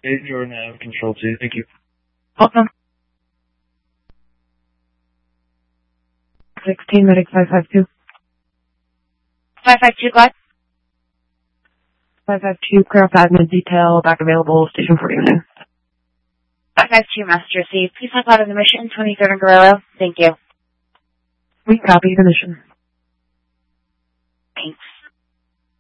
8, you're now Control 2. Thank you. Welcome. 16, medic 552. 552, go ahead. 552, craft admin detail, back available, station 40 minutes. 552, master received. Please help out of the mission, 23rd and Guerrero. Thank you. We copy the mission.